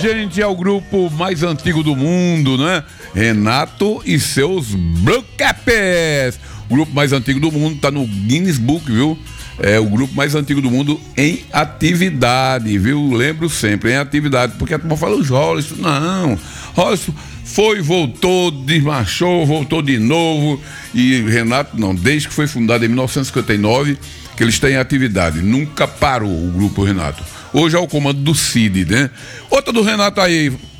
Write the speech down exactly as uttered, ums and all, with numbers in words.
gente, é o grupo mais antigo do mundo, né? Renato e seus Blue Caps. O grupo mais antigo do mundo tá no Guinness Book, viu? É o grupo mais antigo do mundo em atividade, viu? Lembro sempre, em atividade, porque a turma fala os Rolls, não, Rolls foi, voltou, desmanchou, voltou de novo, e Renato não, desde que foi fundado em mil novecentos e cinquenta e nove, que eles têm atividade, nunca parou o grupo Renato. Hoje é o comando do Cid, né? Outra do Renato aí,